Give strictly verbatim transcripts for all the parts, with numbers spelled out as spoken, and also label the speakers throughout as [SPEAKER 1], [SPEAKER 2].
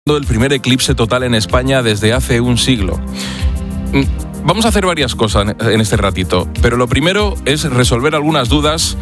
[SPEAKER 1] El primer eclipse total en España desde hace un siglo. Vamos a hacer varias cosas en este ratito, pero lo primero es resolver algunas dudas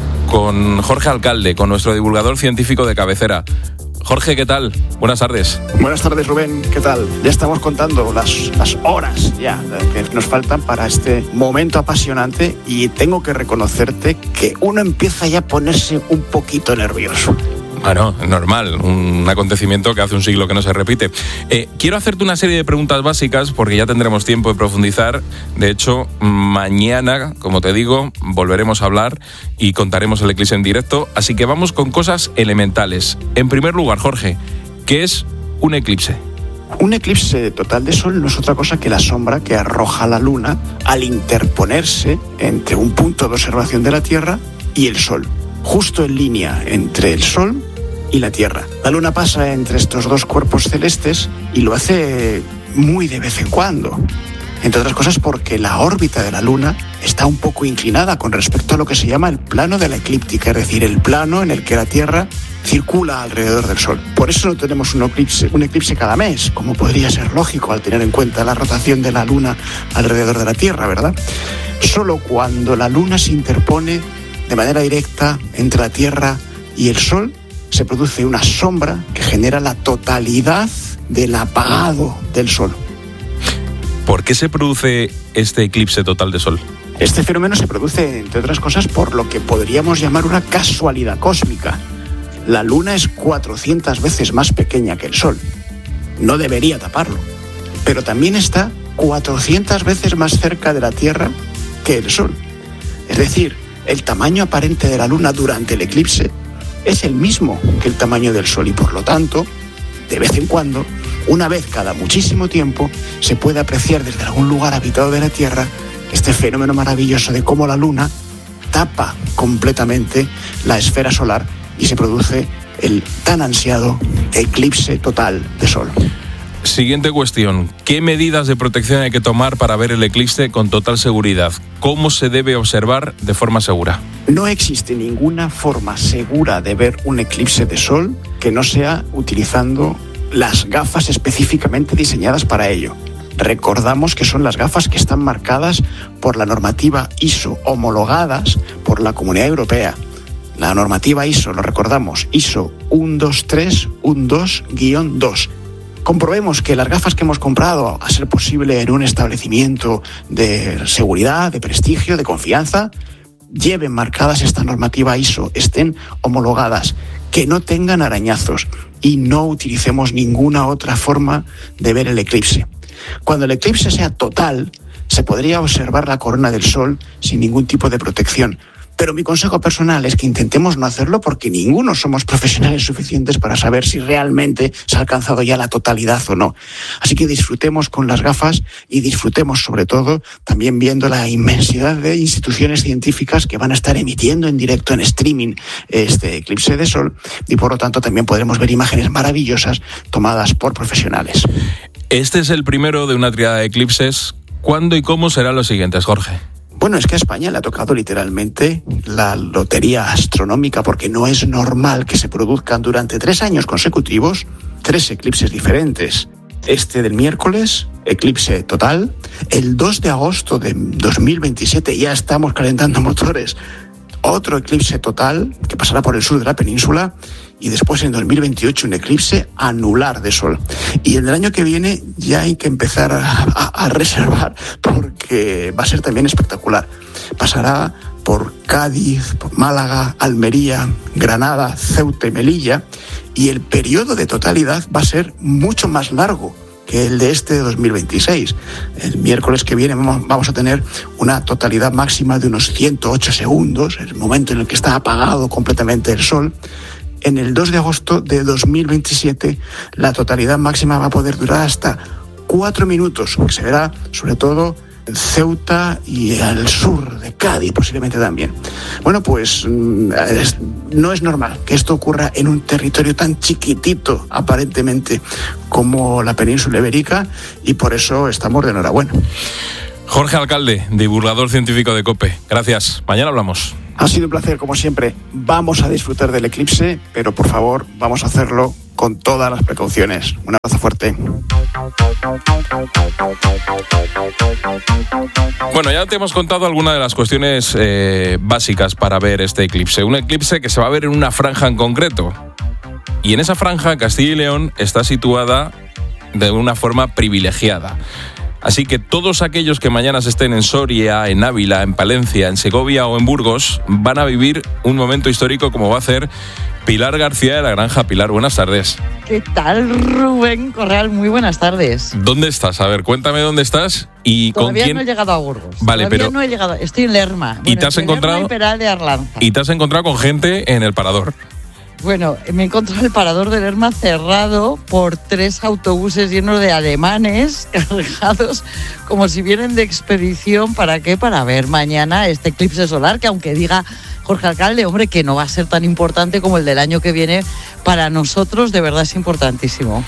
[SPEAKER 1] con Jorge Alcalde, con nuestro divulgador científico de cabecera. Jorge, ¿qué tal? Buenas tardes.
[SPEAKER 2] Buenas tardes, Rubén. ¿Qué tal? Ya estamos contando las, las horas ya que nos faltan para este momento apasionante y tengo que reconocerte que uno empieza ya a ponerse un poquito nervioso.
[SPEAKER 1] Bueno, normal, un acontecimiento que hace un siglo que no se repite. Eh, quiero hacerte una serie de preguntas básicas porque ya tendremos tiempo de profundizar. De hecho, mañana, como te digo, volveremos a hablar y contaremos el eclipse en directo. Así que vamos con cosas elementales. En primer lugar, Jorge, ¿qué es un eclipse?
[SPEAKER 2] Un eclipse total de sol no es otra cosa que la sombra que arroja la luna al interponerse entre un punto de observación de la Tierra y el sol, justo en línea entre el sol y la Tierra. La luna pasa entre estos dos cuerpos celestes y lo hace muy de vez en cuando. Entre otras cosas porque la órbita de la luna está un poco inclinada con respecto a lo que se llama el plano de la eclíptica, es decir, el plano en el que la Tierra circula alrededor del sol. Por eso no tenemos un eclipse, un eclipse cada mes, como podría ser lógico al tener en cuenta la rotación de la luna alrededor de la Tierra, ¿verdad? Solo cuando la luna se interpone de manera directa entre la Tierra y el sol, se produce una sombra que genera la totalidad del apagado del sol.
[SPEAKER 1] ¿Por qué se produce este eclipse total de sol?
[SPEAKER 2] Este fenómeno se produce, entre otras cosas, por lo que podríamos llamar una casualidad cósmica. La luna es cuatrocientas veces más pequeña que el sol. No debería taparlo. Pero también está cuatrocientas veces más cerca de la Tierra que el sol. Es decir, el tamaño aparente de la luna durante el eclipse es el mismo que el tamaño del sol y por lo tanto, de vez en cuando, una vez cada muchísimo tiempo, se puede apreciar desde algún lugar habitado de la Tierra este fenómeno maravilloso de cómo la luna tapa completamente la esfera solar y se produce el tan ansiado eclipse total de sol.
[SPEAKER 1] Siguiente cuestión. ¿Qué medidas de protección hay que tomar para ver el eclipse con total seguridad? ¿Cómo se debe observar de forma segura?
[SPEAKER 2] No existe ninguna forma segura de ver un eclipse de sol que no sea utilizando las gafas específicamente diseñadas para ello. Recordamos que son las gafas que están marcadas por la normativa I S O, homologadas por la Comunidad Europea. La normativa I S O, lo recordamos, I S O ciento veintitrés doce guión dos. Comprobemos que las gafas que hemos comprado, a ser posible en un establecimiento de seguridad, de prestigio, de confianza, lleven marcadas esta normativa I S O, estén homologadas, que no tengan arañazos y no utilicemos ninguna otra forma de ver el eclipse. Cuando el eclipse sea total, se podría observar la corona del sol sin ningún tipo de protección. Pero mi consejo personal es que intentemos no hacerlo porque ninguno somos profesionales suficientes para saber si realmente se ha alcanzado ya la totalidad o no. Así que disfrutemos con las gafas y disfrutemos sobre todo también viendo la inmensidad de instituciones científicas que van a estar emitiendo en directo en streaming este eclipse de sol y por lo tanto también podremos ver imágenes maravillosas tomadas por profesionales.
[SPEAKER 1] Este es el primero de una tríada de eclipses. ¿Cuándo y cómo serán los siguientes, Jorge?
[SPEAKER 2] Bueno, es que a España le ha tocado literalmente la lotería astronómica porque no es normal que se produzcan durante tres años consecutivos tres eclipses diferentes. Este del miércoles, eclipse total. El dos de agosto de dos mil veintisiete, ya estamos calentando motores, otro eclipse total que pasará por el sur de la península. Y después en dos mil veintiocho un eclipse anular de sol. Y en el año que viene ya hay que empezar a, a, a reservar porque va a ser también espectacular. Pasará por Cádiz, por Málaga, Almería, Granada, Ceuta y Melilla y el periodo de totalidad va a ser mucho más largo que el de este de dos mil veintiséis. El miércoles que viene vamos a tener una totalidad máxima de unos ciento ocho segundos, el momento en el que está apagado completamente el sol. En el dos de agosto de dos mil veintisiete, la totalidad máxima va a poder durar hasta cuatro minutos, que se verá sobre todo en Ceuta y al sur de Cádiz, posiblemente también. Bueno, pues es, no es normal que esto ocurra en un territorio tan chiquitito, aparentemente, como la península ibérica, y por eso estamos de enhorabuena.
[SPEAKER 1] Jorge Alcalde, divulgador científico de COPE. Gracias. Mañana hablamos.
[SPEAKER 2] Ha sido un placer, como siempre. Vamos a disfrutar del eclipse, pero por favor, vamos a hacerlo con todas las precauciones. Un abrazo fuerte.
[SPEAKER 1] Bueno, ya te hemos contado algunas de las cuestiones eh, básicas para ver este eclipse. Un eclipse que se va a ver en una franja en concreto. Y en esa franja, Castilla y León está situada de una forma privilegiada. Así que todos aquellos que mañana estén en Soria, en Ávila, en Palencia, en Segovia o en Burgos van a vivir un momento histórico como va a hacer Pilar García de la Granja. Pilar, buenas tardes.
[SPEAKER 3] ¿Qué tal, Rubén Correal? Muy buenas tardes.
[SPEAKER 1] ¿Dónde estás? A ver, cuéntame dónde estás y
[SPEAKER 3] Todavía
[SPEAKER 1] con quién.
[SPEAKER 3] no he llegado a Burgos.
[SPEAKER 1] Vale,
[SPEAKER 3] Todavía
[SPEAKER 1] pero
[SPEAKER 3] no he llegado. Estoy en Lerma.
[SPEAKER 1] ¿Y
[SPEAKER 3] Bueno,
[SPEAKER 1] te has encontrado?
[SPEAKER 3] Lerma y Peral de Arlanza.
[SPEAKER 1] Y te has encontrado con gente en el parador.
[SPEAKER 3] Bueno, me he encontrado el parador de Lerma cerrado por tres autobuses llenos de alemanes cargados como si vienen de expedición. ¿Para qué? Para ver mañana este eclipse solar, que aunque diga Jorge Alcalde, hombre, que no va a ser tan importante como el del año que viene, para nosotros de verdad es importantísimo.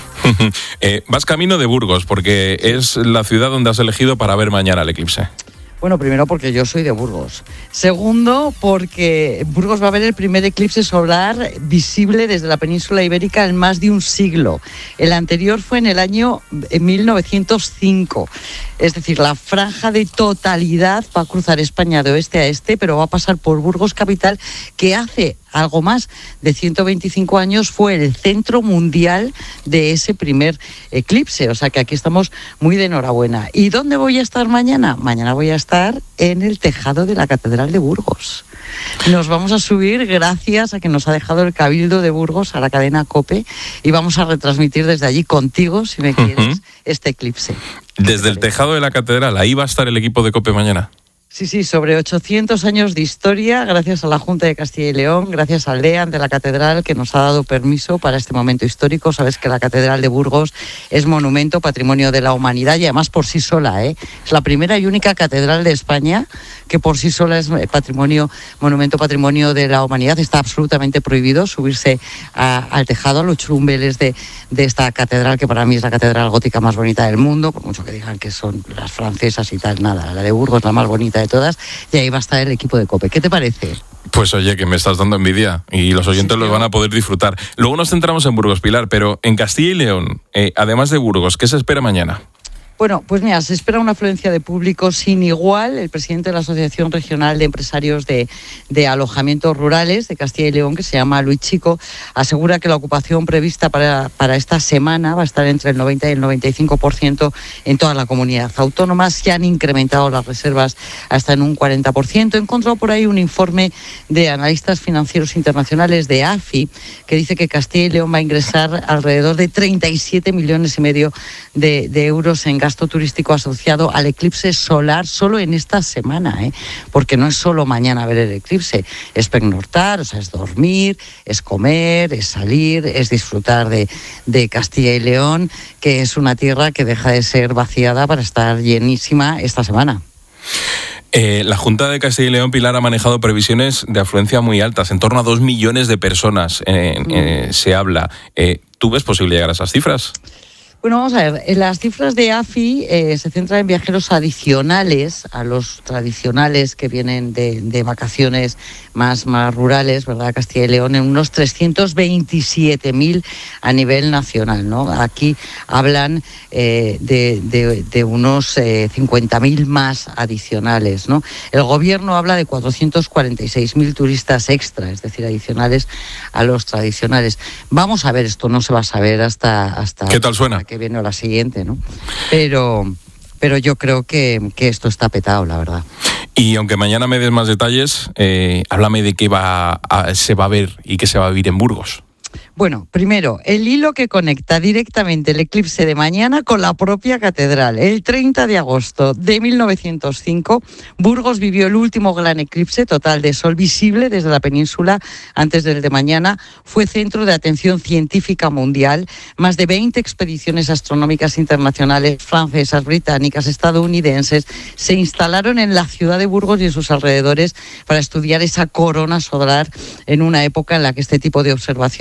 [SPEAKER 1] eh, vas camino de Burgos, porque es la ciudad donde has elegido para ver mañana el eclipse.
[SPEAKER 3] Bueno, primero porque yo soy de Burgos. Segundo, porque Burgos va a ver el primer eclipse solar visible desde la península ibérica en más de un siglo. El anterior fue en el año mil novecientos cinco. Es decir, la franja de totalidad va a cruzar España de oeste a este, pero va a pasar por Burgos capital, que hace algo más de ciento veinticinco años fue el centro mundial de ese primer eclipse. O sea que aquí estamos muy de enhorabuena. ¿Y dónde voy a estar mañana? Mañana voy a estar en el tejado de la Catedral de Burgos. Nos vamos a subir gracias a que nos ha dejado el Cabildo de Burgos a la cadena COPE y vamos a retransmitir desde allí contigo, si me quieres, uh-huh. este eclipse.
[SPEAKER 1] Desde el tejado de la Catedral, ahí va a estar el equipo de COPE mañana.
[SPEAKER 3] Sí, sí, sobre ochocientos años de historia, gracias a la Junta de Castilla y León, gracias al DEAN de la Catedral, que nos ha dado permiso para este momento histórico. Sabes que la Catedral de Burgos es monumento, patrimonio de la humanidad y además por sí sola, ¿eh? Es la primera y única catedral de España que por sí sola es patrimonio, monumento, patrimonio de la humanidad. Está absolutamente prohibido subirse a, al tejado, a los churumbeles de, de esta catedral, que para mí es la catedral gótica más bonita del mundo, por mucho que digan que son las francesas y tal, nada, la de Burgos es la más bonita de todas, y ahí va a estar el equipo de COPE. ¿Qué te parece?
[SPEAKER 1] Pues oye, que me estás dando envidia y los oyentes sí, los van a poder disfrutar. Luego nos centramos en Burgos, Pilar, pero en Castilla y León, eh, además de Burgos, ¿qué se espera mañana?
[SPEAKER 3] Bueno, pues mira, se espera una afluencia de público sin igual. El presidente de la Asociación Regional de Empresarios de, de Alojamientos Rurales de Castilla y León, que se llama Luis Chico, asegura que la ocupación prevista para, para esta semana va a estar entre el noventa y el noventa y cinco por ciento en toda la comunidad autónoma. Se han incrementado las reservas hasta en un cuarenta por ciento. He encontrado por ahí un informe de analistas financieros internacionales de A F I que dice que Castilla y León va a ingresar alrededor de treinta y siete millones y medio de, de euros en gasto turístico asociado al eclipse solar solo en esta semana, ¿eh? Porque no es solo mañana ver el eclipse, es pernoctar, o sea, es dormir, es comer, es salir, es disfrutar de, de Castilla y León, que es una tierra que deja de ser vaciada para estar llenísima esta semana.
[SPEAKER 1] Eh, la Junta de Castilla y León, Pilar, ha manejado previsiones de afluencia muy altas, en torno a dos millones de personas eh, mm. eh, se habla. Eh, ¿Tú ves posible llegar a esas cifras?
[SPEAKER 3] Bueno, vamos a ver, las cifras de A F I eh, se centran en viajeros adicionales a los tradicionales que vienen de, de vacaciones más, más rurales, ¿verdad? Castilla y León, en unos trescientos veintisiete mil a nivel nacional, ¿no? Aquí hablan eh, de, de, de unos eh, cincuenta mil más adicionales, ¿no? El gobierno habla de cuatrocientos cuarenta y seis mil turistas extra, es decir, adicionales a los tradicionales. Vamos a ver, esto no se va a saber hasta... hasta
[SPEAKER 1] ¿Qué tal suena?
[SPEAKER 3] Que viene la siguiente, ¿no? Pero, pero yo creo que, que esto está petado, la verdad.
[SPEAKER 1] Y aunque mañana me des más detalles, eh, háblame de qué va a, se va a ver y qué se va a vivir en Burgos.
[SPEAKER 3] Bueno, primero, el hilo que conecta directamente el eclipse de mañana con la propia catedral. El treinta de agosto de mil novecientos cinco, Burgos vivió el último gran eclipse total de sol visible desde la península antes del de mañana. Fue centro de atención científica mundial. Más de veinte expediciones astronómicas internacionales, francesas, británicas, estadounidenses, se instalaron en la ciudad de Burgos y en sus alrededores para estudiar esa corona solar en una época en la que este tipo de observaciones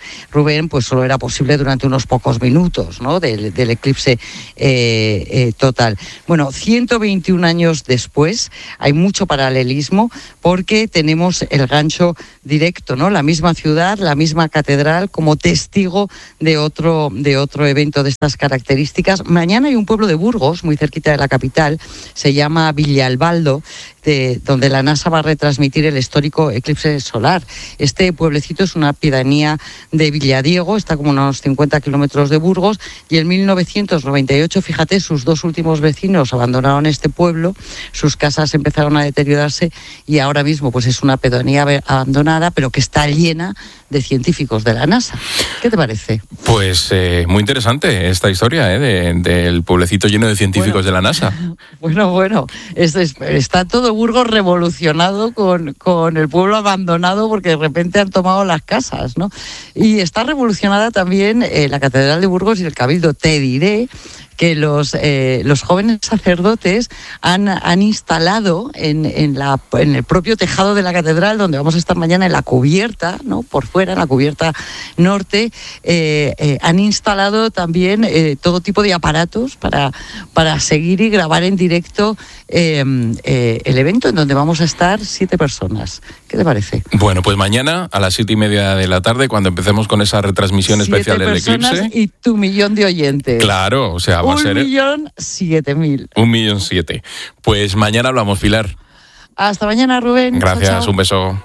[SPEAKER 3] Rubén, pues solo era posible durante unos pocos minutos, ¿no?, del, del eclipse eh, eh, total. Bueno, ciento veintiún años después hay mucho paralelismo porque tenemos el gancho directo, ¿no?, la misma ciudad, la misma catedral como testigo de otro, de otro evento de estas características. Mañana hay un pueblo de Burgos, muy cerquita de la capital, se llama Villalbaldo, de, donde la NASA va a retransmitir el histórico eclipse solar. Este pueblecito es una pedanía de Villadiego, está como unos cincuenta kilómetros de Burgos, y en mil novecientos noventa y ocho, fíjate, sus dos últimos vecinos abandonaron este pueblo, sus casas empezaron a deteriorarse y ahora mismo pues es una pedanía abandonada, pero que está llena de científicos de la NASA. ¿Qué te parece?
[SPEAKER 1] Pues eh, muy interesante esta historia, ¿eh? de, del pueblecito lleno de científicos bueno, de la NASA.
[SPEAKER 3] Bueno, bueno, es, es, está todo Burgos revolucionado con, con el pueblo abandonado porque de repente han tomado las casas, ¿no? Y está revolucionada también eh, la Catedral de Burgos y el Cabildo. Te diré que los, eh, los jóvenes sacerdotes han, han instalado en, en, la, en el propio tejado de la catedral, donde vamos a estar mañana en la cubierta, ¿no?, por fuera, en la cubierta norte, eh, eh, han instalado también eh, todo tipo de aparatos para, para seguir y grabar en directo eh, eh, el evento, en donde vamos a estar siete personas. ¿Qué te parece?
[SPEAKER 1] Bueno, pues mañana a las siete y media de la tarde, cuando empecemos con esa retransmisión
[SPEAKER 3] siete
[SPEAKER 1] especial del eclipse.
[SPEAKER 3] Y tu millón de oyentes.
[SPEAKER 1] Claro, o sea, va
[SPEAKER 3] un
[SPEAKER 1] a ser...
[SPEAKER 3] Un millón siete mil.
[SPEAKER 1] Un millón siete. Pues mañana hablamos, Pilar.
[SPEAKER 3] Hasta mañana, Rubén.
[SPEAKER 1] Gracias,
[SPEAKER 3] chao, chao.
[SPEAKER 1] Un beso.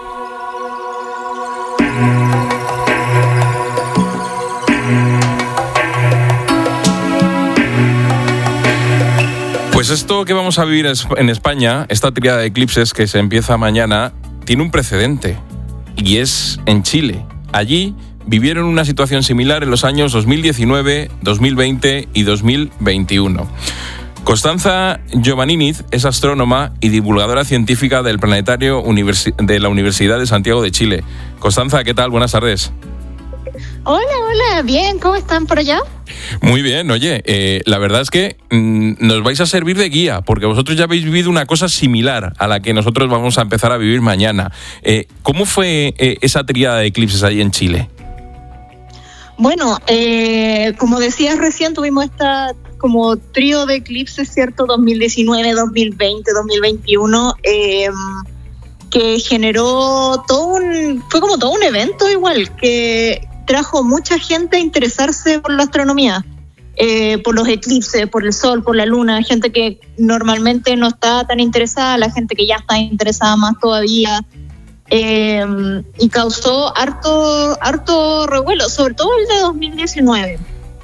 [SPEAKER 1] Pues esto que vamos a vivir en España, esta tríada de eclipses que se empieza mañana, tiene un precedente, y es en Chile. Allí vivieron una situación similar en los años dos mil diecinueve, dos mil veinte y dos mil veintiuno. Constanza Giovanniniz es astrónoma y divulgadora científica del planetario universi- de la Universidad de Santiago de Chile. Constanza, ¿qué tal? Buenas tardes.
[SPEAKER 4] Hola, hola, bien, ¿cómo están por allá?
[SPEAKER 1] Muy bien, oye, eh, la verdad es que mmm, nos vais a servir de guía, porque vosotros ya habéis vivido una cosa similar a la que nosotros vamos a empezar a vivir mañana. Eh, ¿Cómo fue eh, esa tríada de eclipses ahí en Chile?
[SPEAKER 4] Bueno, eh, como decías recién, tuvimos esta como trío de eclipses, ¿cierto? dos mil diecinueve, dos mil veinte, dos mil veintiuno, eh, que generó todo un, fue como todo un evento igual, que trajo mucha gente a interesarse por la astronomía, eh, por los eclipses, por el sol, por la luna, gente que normalmente no está tan interesada, la gente que ya está interesada más todavía. Eh, y causó harto harto revuelo, sobre todo el de dos mil diecinueve.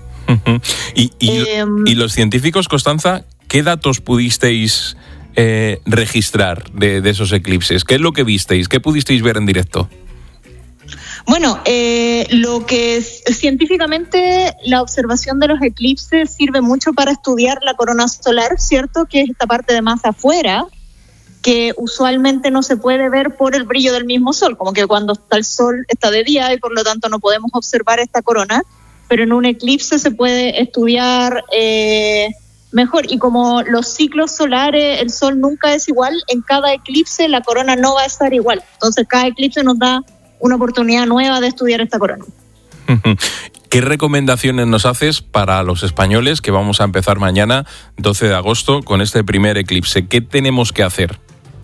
[SPEAKER 1] y, y,
[SPEAKER 4] eh,
[SPEAKER 1] y los científicos, Constanza, ¿qué datos pudisteis eh, registrar de, de esos eclipses? ¿Qué es lo que visteis? ¿Qué pudisteis ver en directo?
[SPEAKER 4] Bueno, eh, lo que es, científicamente la observación de los eclipses sirve mucho para estudiar la corona solar, ¿cierto? Que es esta parte de más afuera, que usualmente no se puede ver por el brillo del mismo sol, como que cuando está el sol está de día y por lo tanto no podemos observar esta corona, pero en un eclipse se puede estudiar eh, mejor. Y como los ciclos solares, el sol nunca es igual, en cada eclipse la corona no va a estar igual. Entonces cada eclipse nos da una oportunidad nueva de estudiar esta corona.
[SPEAKER 1] ¿Qué recomendaciones nos haces para los españoles que vamos a empezar mañana, doce de agosto, con este primer eclipse? ¿Qué tenemos que hacer?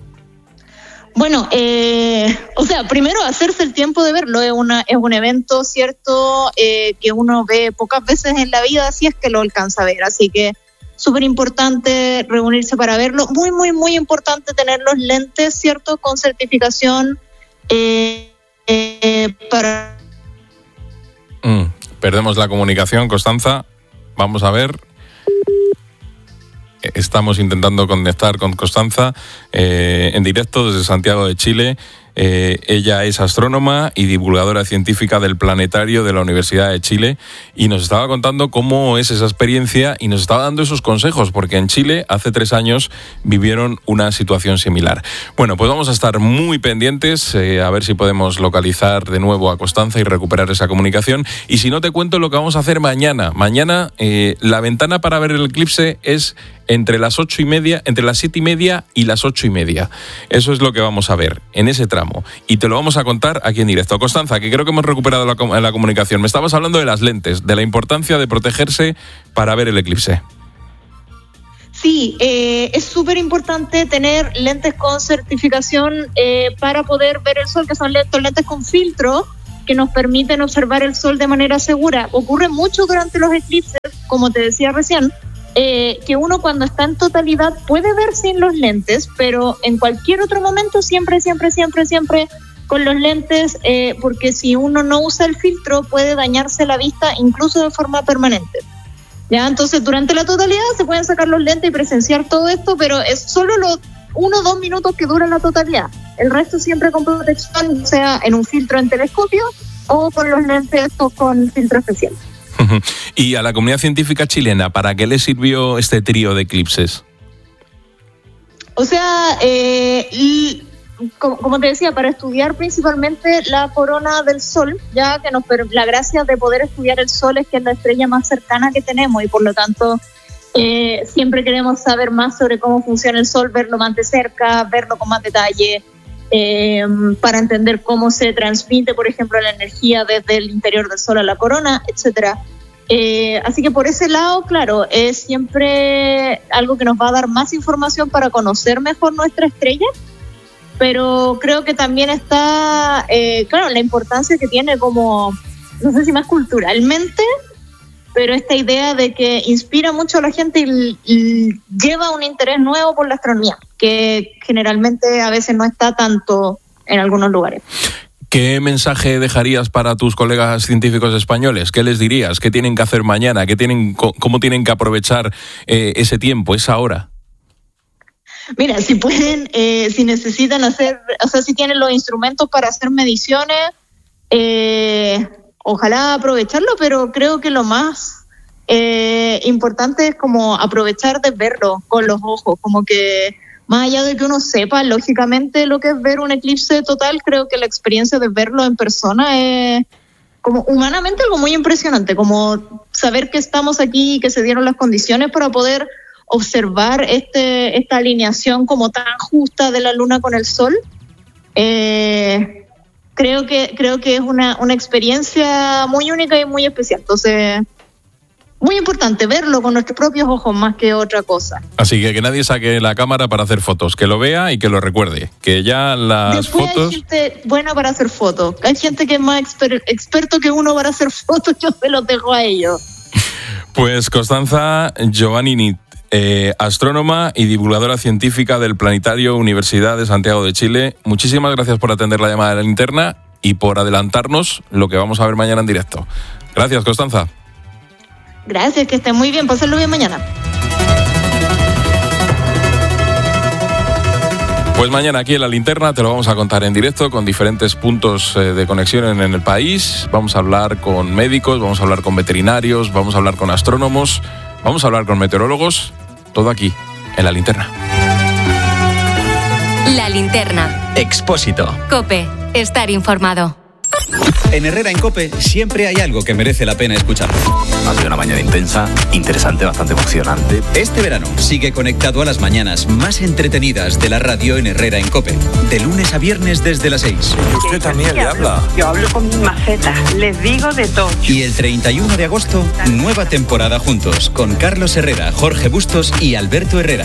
[SPEAKER 4] Bueno, eh, o sea, primero hacerse el tiempo de verlo. Es, una, es un evento, ¿cierto?, eh, que uno ve pocas veces en la vida, si es que lo alcanza a ver. Así que súper importante reunirse para verlo. Muy, muy, muy importante tener los lentes, ¿cierto?, con certificación eh, eh, para...
[SPEAKER 1] Mm, perdemos la comunicación, Constanza. Vamos a ver. Estamos intentando conectar con Constanza eh, en directo desde Santiago de Chile. Eh, ella es astrónoma y divulgadora científica del planetario de la Universidad de Chile y nos estaba contando cómo es esa experiencia y nos estaba dando esos consejos, porque en Chile hace tres años vivieron una situación similar. Bueno, pues vamos a estar muy pendientes, eh, a ver si podemos localizar de nuevo a Constanza y recuperar esa comunicación. Y si no, te cuento lo que vamos a hacer mañana. Mañana eh, la ventana para ver el eclipse es entre las ocho y media, entre las siete y media y las ocho y media. Eso es lo que vamos a ver en ese tramo. Y te lo vamos a contar aquí en directo. Constanza, que creo que hemos recuperado la, la comunicación. Me estabas hablando de las lentes, de la importancia de protegerse para ver el eclipse.
[SPEAKER 4] Sí, eh, es súper importante tener lentes con certificación eh, para poder ver el sol, que son lentes, lentes con filtro que nos permiten observar el sol de manera segura. Ocurre mucho durante los eclipses, como te decía recién, eh, que uno cuando está en totalidad puede ver sin los lentes, pero en cualquier otro momento siempre, siempre, siempre, siempre con los lentes, eh, porque si uno no usa el filtro puede dañarse la vista incluso de forma permanente. ¿Ya? Entonces, durante la totalidad se pueden sacar los lentes y presenciar todo esto, pero es solo los uno o dos minutos que dura la totalidad. El resto siempre con protección, sea en un filtro en telescopio o con los lentes estos con filtro especial.
[SPEAKER 1] Y a la comunidad científica chilena, ¿para qué le sirvió este trío de eclipses?
[SPEAKER 4] O sea, eh, y, como, como te decía, para estudiar principalmente la corona del Sol, ya que nos la gracia de poder estudiar el Sol es que es la estrella más cercana que tenemos y por lo tanto eh, siempre queremos saber más sobre cómo funciona el Sol, verlo más de cerca, verlo con más detalle, eh, para entender cómo se transmite, por ejemplo, la energía desde el interior del Sol a la corona, etcétera. Eh, así que por ese lado, claro, es siempre algo que nos va a dar más información para conocer mejor nuestra estrella. Pero creo que también está, eh, claro, la importancia que tiene como, no sé si más culturalmente, pero esta idea de que inspira mucho a la gente y, y lleva un interés nuevo por la astronomía, que generalmente a veces no está tanto en algunos lugares.
[SPEAKER 1] ¿Qué mensaje dejarías para tus colegas científicos españoles? ¿Qué les dirías? ¿Qué tienen que hacer mañana? ¿Qué tienen, ¿Cómo tienen que aprovechar eh, ese tiempo, esa hora?
[SPEAKER 4] Mira, si pueden, eh, si necesitan hacer, o sea, si tienen los instrumentos para hacer mediciones, eh, ojalá aprovecharlo, pero creo que lo más eh, importante es como aprovechar de verlo con los ojos, como que más allá de que uno sepa lógicamente lo que es ver un eclipse total, creo que la experiencia de verlo en persona es como humanamente algo muy impresionante, como saber que estamos aquí y que se dieron las condiciones para poder observar este esta alineación como tan justa de la luna con el sol. Eh, creo que creo que es una, una experiencia muy única y muy especial. Entonces, muy importante verlo con nuestros propios ojos más que otra cosa.
[SPEAKER 1] Así que que nadie saque la cámara para hacer fotos, que lo vea y que lo recuerde, que ya las
[SPEAKER 4] Después
[SPEAKER 1] fotos...
[SPEAKER 4] hay gente buena para hacer fotos, hay gente que es más exper- experto que uno para hacer fotos, yo se los dejo a ellos.
[SPEAKER 1] Pues Constanza Giovannini, Eh, astrónoma y divulgadora científica del Planetario Universidad de Santiago de Chile. Muchísimas gracias por atender la llamada de la linterna y por adelantarnos lo que vamos a ver mañana en directo. Gracias, Constanza.
[SPEAKER 4] Gracias, que estén muy bien. Pásenlo bien mañana.
[SPEAKER 1] Pues mañana aquí en la linterna te lo vamos a contar en directo con diferentes puntos de conexión en, en el país. Vamos a hablar con médicos, vamos a hablar con veterinarios, vamos a hablar con astrónomos, vamos a hablar con meteorólogos, todo aquí, en La Linterna.
[SPEAKER 5] La Linterna.
[SPEAKER 6] Expósito.
[SPEAKER 5] COPE. Estar informado.
[SPEAKER 6] En Herrera en COPE siempre hay algo que merece la pena escuchar.
[SPEAKER 7] Ha sido una mañana intensa, interesante, bastante emocionante.
[SPEAKER 6] Este verano sigue conectado a las mañanas más entretenidas de la radio en Herrera en COPE. De lunes a viernes desde las seis.
[SPEAKER 7] Y usted también le habla.
[SPEAKER 8] Yo hablo con mi maceta, les digo de todo.
[SPEAKER 6] Y el treinta y uno de agosto, nueva temporada juntos con Carlos Herrera, Jorge Bustos y Alberto Herrera.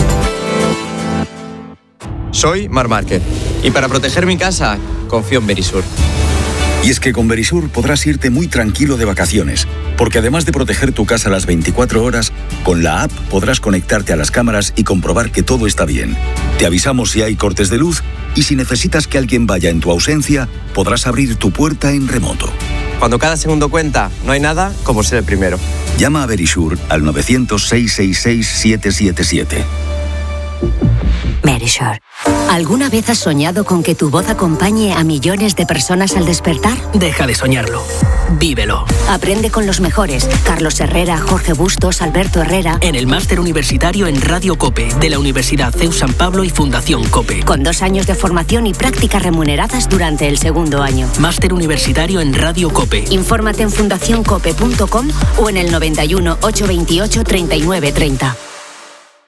[SPEAKER 9] Soy Mar Márquez y para proteger mi casa confío en Verisur.
[SPEAKER 10] Y es que con Verisur podrás irte muy tranquilo de vacaciones, porque además de proteger tu casa las veinticuatro horas, con la app podrás conectarte a las cámaras y comprobar que todo está bien. Te avisamos si hay cortes de luz y si necesitas que alguien vaya en tu ausencia, podrás abrir tu puerta en remoto.
[SPEAKER 9] Cuando cada segundo cuenta, no hay nada como ser el primero.
[SPEAKER 10] Llama a Verisur al nueve cero cero, seis seis seis, siete siete siete.
[SPEAKER 11] Verisur. ¿Alguna vez has soñado con que tu voz acompañe a millones de personas al despertar?
[SPEAKER 12] Deja de soñarlo. Vívelo.
[SPEAKER 11] Aprende con los mejores. Carlos Herrera, Jorge Bustos, Alberto Herrera.
[SPEAKER 12] En el Máster Universitario en Radio COPE, de la Universidad C E U San Pablo y Fundación COPE.
[SPEAKER 11] Con dos años de formación y prácticas remuneradas durante el segundo año.
[SPEAKER 12] Máster Universitario en Radio COPE.
[SPEAKER 11] Infórmate en fundación cope punto com o en el noventa y uno, ochocientos veintiocho, treinta y nueve treinta.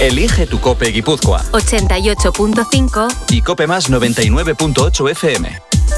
[SPEAKER 6] Elige tu COPE Guipúzcoa.
[SPEAKER 5] ochenta y ocho punto cinco
[SPEAKER 6] Y COPE Más noventa y nueve punto ocho F M.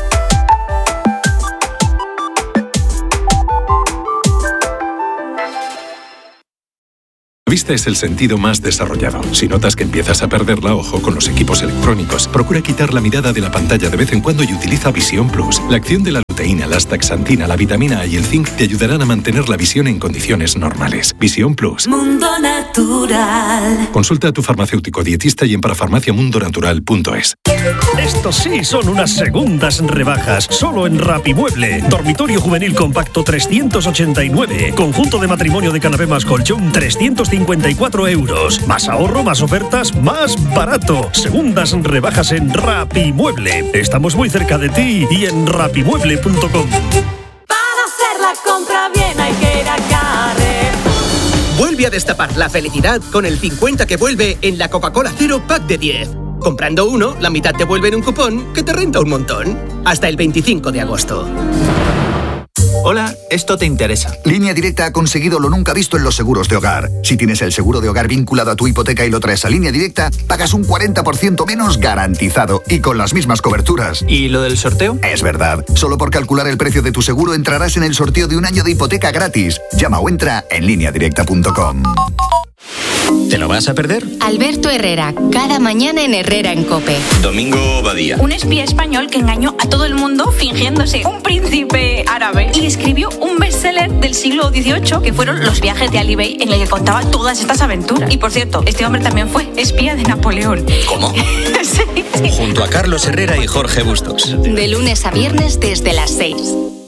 [SPEAKER 13] La vista es el sentido más desarrollado. Si notas que empiezas a perderla, ojo con los equipos electrónicos. Procura quitar la mirada de la pantalla de vez en cuando y utiliza Visión Plus. La acción de la luteína, la astaxantina, la vitamina A y el zinc te ayudarán a mantener la visión en condiciones normales. Visión Plus.
[SPEAKER 14] Mundo Natural.
[SPEAKER 13] Consulta a tu farmacéutico dietista y en parafarmaciamundonatural punto es.
[SPEAKER 15] Estos sí son unas segundas rebajas. Solo en Rapimueble. Dormitorio juvenil compacto trescientos ochenta y nueve. Conjunto de matrimonio de canapé más colchón trescientos cincuenta y cuatro euros. Más ahorro, más ofertas, más barato. Segundas rebajas en Rapimueble. Estamos muy cerca de ti y en rapimueble punto com.
[SPEAKER 14] Para hacer la compra bien hay que ir a Carrefour.
[SPEAKER 16] Vuelve a destapar la felicidad con el cincuenta que vuelve en la Coca-Cola Cero Pack de diez. Comprando uno, la mitad te vuelve en un cupón que te renta un montón. Hasta el veinticinco de agosto.
[SPEAKER 17] Hola, esto te interesa.
[SPEAKER 18] Línea Directa ha conseguido lo nunca visto en los seguros de hogar. Si tienes el seguro de hogar vinculado a tu hipoteca y lo traes a Línea Directa, pagas un cuarenta por ciento menos garantizado y con las mismas coberturas.
[SPEAKER 17] ¿Y lo del sorteo?
[SPEAKER 18] Es verdad. Solo por calcular el precio de tu seguro entrarás en el sorteo de un año de hipoteca gratis. Llama o entra en línea directa punto com.
[SPEAKER 6] ¿Te lo vas a perder?
[SPEAKER 5] Alberto Herrera, cada mañana en Herrera en COPE.
[SPEAKER 19] Domingo Badía.
[SPEAKER 20] Un espía español que engañó a todo el mundo fingiéndose un príncipe árabe y escribió un bestseller del siglo dieciocho que fueron Los viajes de Ali Bey, en el que contaba todas estas aventuras. Y por cierto, este hombre también fue espía de Napoleón.
[SPEAKER 6] ¿Cómo?
[SPEAKER 20] Sí, sí.
[SPEAKER 6] Junto a Carlos Herrera y Jorge Bustos.
[SPEAKER 5] De lunes a viernes desde las seis.